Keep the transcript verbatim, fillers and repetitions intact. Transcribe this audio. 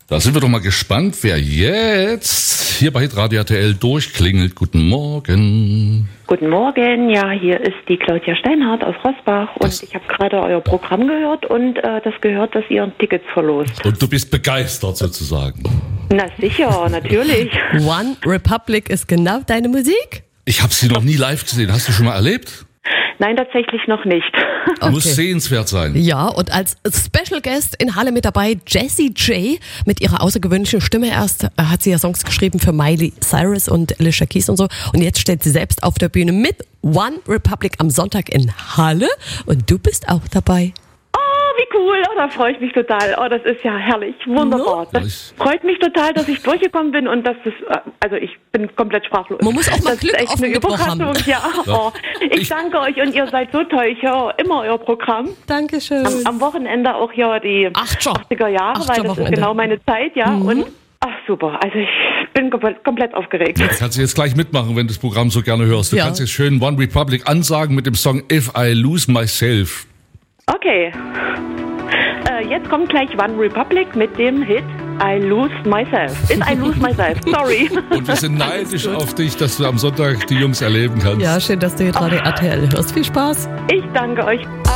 Da sind wir doch mal gespannt, wer jetzt hier bei Hitradio R T L durchklingelt. Guten Morgen. Guten Morgen, ja, hier ist die Claudia Steinhardt aus Rosbach und das ich habe gerade euer Programm gehört und äh, das gehört, dass ihr Tickets verlost. Und du bist begeistert sozusagen. Na sicher, natürlich. One Republic ist genau deine Musik? Ich habe sie noch nie live gesehen. Hast du schon mal erlebt? Nein, tatsächlich noch nicht. Okay. Muss sehenswert sein. Ja, und als Special Guest in Halle mit dabei Jessie J mit ihrer außergewöhnlichen Stimme. Erst äh, hat sie ja Songs geschrieben für Miley Cyrus und Alicia Keys und so. Und jetzt steht sie selbst auf der Bühne mit One Republic am Sonntag in Halle. Und du bist auch dabei. Oh, wie cool. Oh, da freue ich mich total. Oh, das ist ja herrlich. Wunderbar. Ja. Das freut mich total, dass ich durchgekommen bin und dass das, also ich bin komplett sprachlos. Man muss auch mal das Glück ist echt auf eine dem Gebrauch haben. Überraschung. Ja. Oh, ich, ich danke euch und ihr seid so toll. Ich höre immer euer Programm. Dankeschön. Am, am Wochenende auch ja die Achtscher. achtziger Jahre, Achtscher weil das Wochenende. ist genau meine Zeit, ja. Mhm. Und ach super, also ich bin komplett, komplett aufgeregt. Du kannst jetzt gleich mitmachen, wenn du das Programm so gerne hörst. Du Ja. kannst jetzt schön One Republic ansagen mit dem Song If I Lose Myself. Okay. Äh, jetzt kommt gleich One Republic mit dem Hit I Lose Myself. If I Lose Myself, sorry. Und wir sind neidisch auf dich, dass du am Sonntag die Jungs erleben kannst. Ja, schön, dass du hier gerade R T L hörst. Viel Spaß. Ich danke euch.